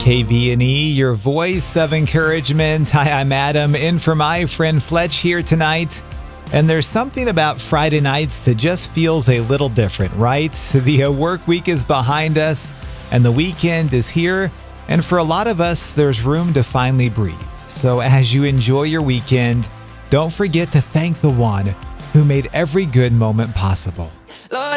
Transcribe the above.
KVNE, your voice of encouragement. Hi, I'm Adam, in for my friend Fletch here tonight. And there's something about Friday nights that just feels a little different, right? The work week is behind us, and the weekend is here. And for a lot of us, there's room to finally breathe. So as you enjoy your weekend, don't forget to thank the one who made every good moment possible.